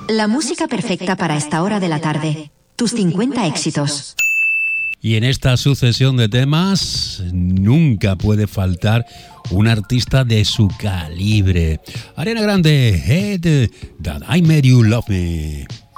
La música perfecta para esta hora de la tarde. Tus 50 éxitos. Y en esta sucesión de temas nunca puede faltar un artista de su calibre. Ariana Grande, Head That I Made You Love Me.